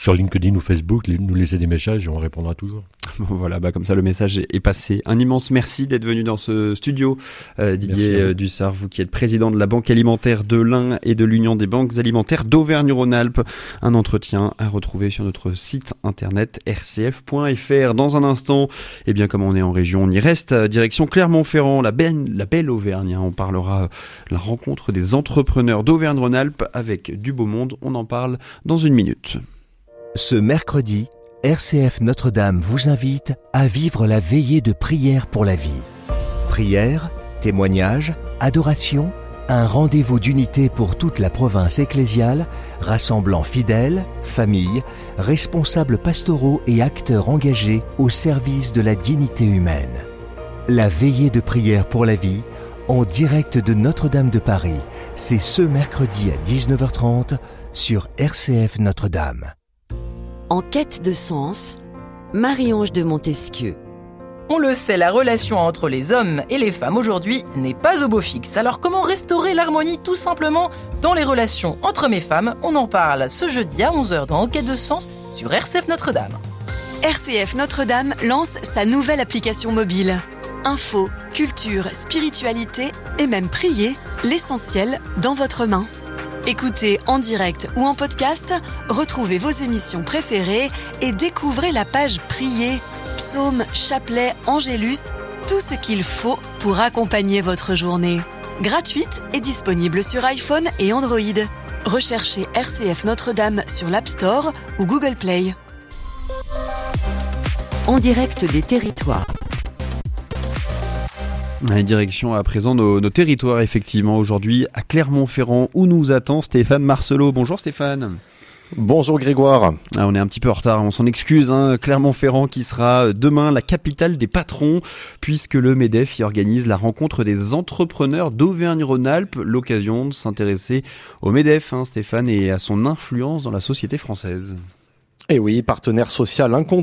sur LinkedIn ou Facebook, nous laisser des messages et on répondra toujours. Voilà, comme ça le message est passé. Un immense merci d'être venu dans ce studio, Didier Dussart, vous qui êtes président de la Banque alimentaire de l'Ain et de l'Union des banques alimentaires d'Auvergne-Rhône-Alpes. Un entretien à retrouver sur notre site internet rcf.fr. Dans un instant, eh bien comme on est en région, on y reste. Direction Clermont-Ferrand, la belle Auvergne. On parlera de la rencontre des entrepreneurs d'Auvergne-Rhône-Alpes avec du beau monde. On en parle dans une minute. Ce mercredi, RCF Notre-Dame vous invite à vivre la veillée de prière pour la vie. Prière, témoignage, adoration, un rendez-vous d'unité pour toute la province ecclésiale, rassemblant fidèles, familles, responsables pastoraux et acteurs engagés au service de la dignité humaine. La veillée de prière pour la vie, en direct de Notre-Dame de Paris, c'est ce mercredi à 19h30 sur RCF Notre-Dame. En quête de sens, Marie-Ange de Montesquieu. On le sait, la relation entre les hommes et les femmes aujourd'hui n'est pas au beau fixe. Alors comment restaurer l'harmonie tout simplement dans les relations entre hommes et femmes? On en parle ce jeudi à 11h dans En quête de sens sur RCF Notre-Dame. RCF Notre-Dame lance sa nouvelle application mobile. Info, culture, spiritualité et même prier, l'essentiel dans votre main. Écoutez en direct ou en podcast, retrouvez vos émissions préférées et découvrez la page Prier, psaumes, chapelets, angélus, tout ce qu'il faut pour accompagner votre journée. Gratuite et disponible sur iPhone et Android. Recherchez RCF Notre-Dame sur l'App Store ou Google Play. En direct des territoires. Direction à présent nos territoires, effectivement, aujourd'hui à Clermont-Ferrand, où nous attend Stéphane Marcelot. Bonjour Stéphane. Bonjour Grégoire. On est un petit peu en retard, on s'en excuse. Clermont-Ferrand qui sera demain la capitale des patrons, puisque le MEDEF y organise la rencontre des entrepreneurs d'Auvergne-Rhône-Alpes, l'occasion de s'intéresser au MEDEF, Stéphane, et à son influence dans la société française. Et oui, partenaire social incontournable